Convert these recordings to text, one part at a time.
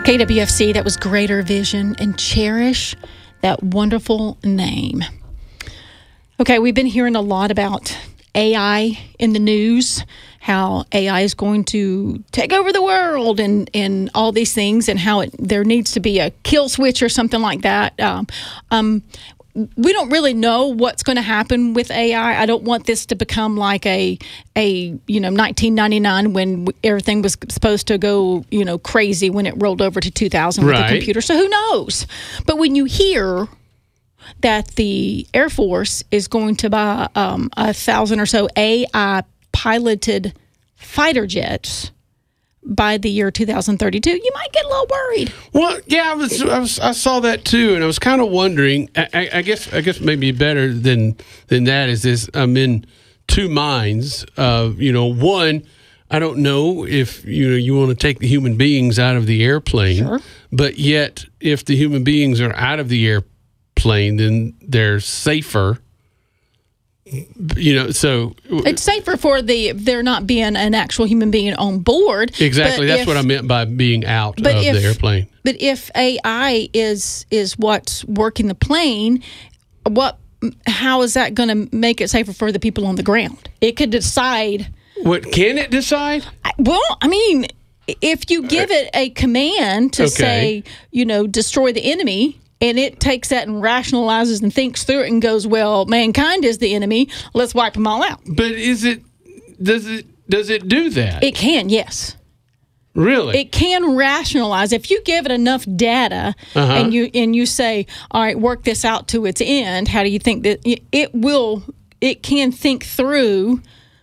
KWFC, that was Greater Vision, and cherish that wonderful name. Okay, we've been hearing a lot about AI in the news, how AI is going to take over the world and all these things, and how there needs to be a kill switch or something like that. We don't really know what's going to happen with AI. I don't want this to become like a 1999 when everything was supposed to go crazy when it rolled over to 2000 with the computer. So who knows? But when you hear that the Air Force is going to buy 1,000 or so AI piloted fighter jets by the year 2032, you might get a little worried. Well, yeah, I saw that too, and I was kind of wondering. I guess maybe better than that is this. I'm in two minds. One, I don't know if you want to take the human beings out of the airplane, Sure. But yet if the human beings are out of the airplane, then they're safer. So it's safer for there not being an actual human being on board. Exactly, that's what I meant by being out of the airplane. But if AI is what's working the plane, how is that going to make it safer for the people on the ground? It could decide. What can it decide? Well, I mean, if you give it a command to say, destroy the enemy. And it takes that and rationalizes and thinks through it and goes, well, mankind is the enemy. Let's wipe them all out. But does it do that? It can, yes. Really? It can rationalize. If you give it enough data and you say, all right, work this out to its end, how do you think that it can think through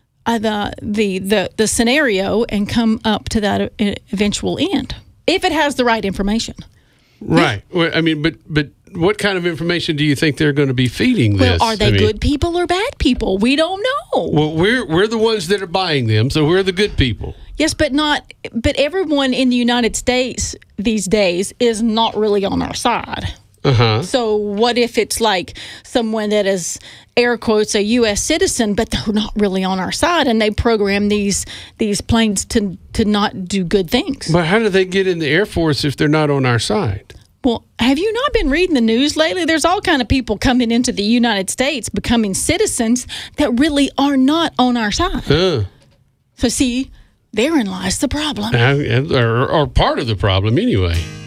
the scenario and come up to that eventual end if it has the right information. Right. Well, I mean, but what kind of information do you think they're going to be feeding this? Well, are they good people or bad people? We don't know. Well, we're the ones that are buying them, so we're the good people. Yes, but everyone in the United States these days is not really on our side. So what if it's like someone that is, air quotes, a U.S. citizen, but they're not really on our side, and they program these planes to not do good things? But how do they get in the Air Force if they're not on our side? Well, have you not been reading the news lately? There's all kind of people coming into the United States, becoming citizens that really are not on our side. So see, therein lies the problem. Or part of the problem anyway.